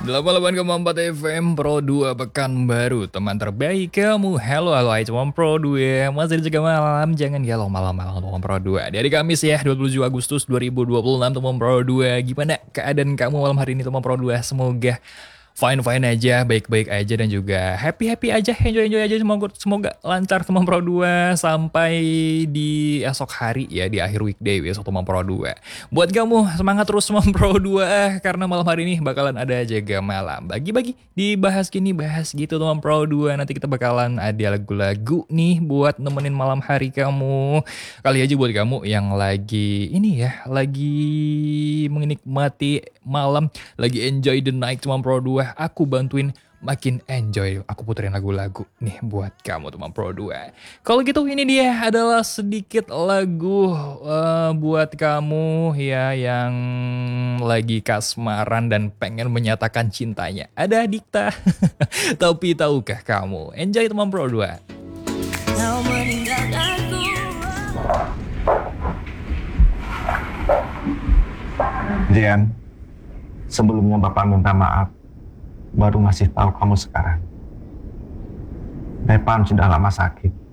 88,4 FM Pro 2 Pekanbaru, teman terbaik kamu. Halo hai teman Pro 2. Masih juga malam, jangan galau malam-malam teman Pro 2. Dari Kamis ya, 27 Agustus 2026 teman Pro 2. Gimana keadaan kamu malam hari ini teman Pro 2? Semoga fine-fine aja, baik-baik aja, dan juga happy-happy aja, enjoy-enjoy aja. Semoga lancar teman Pro 2 sampai di esok hari ya, di akhir weekday besok teman Pro 2. Buat kamu semangat terus teman Pro 2, karena malam hari ini bakalan ada jaga malam. Bagi-bagi dibahas gini, bahas gitu teman Pro 2. Nanti kita bakalan ada lagu-lagu nih buat nemenin malam hari kamu. Kali aja buat kamu yang lagi ini ya, lagi menikmati malam, lagi enjoy the night teman Pro 2. Aku bantuin makin enjoy. Aku puterin lagu-lagu nih buat kamu teman Pro 2. Kalau gitu ini dia adalah sedikit lagu buat kamu ya yang lagi kasmaran dan pengen menyatakan cintanya. Ada Dikta. Tapi tahukah kamu? Enjoy teman Pro 2. Kau meninggalkanku. Jian, sebelumnya Bapak minta maaf, baru ngasih tahu kamu sekarang. Depan sudah lama sakit.